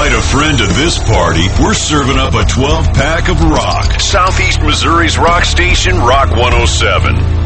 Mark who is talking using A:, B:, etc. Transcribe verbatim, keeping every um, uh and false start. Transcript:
A: invite a friend to this party, we're serving up a twelve pack of rock. Southeast Missouri's rock station, Rock one oh seven.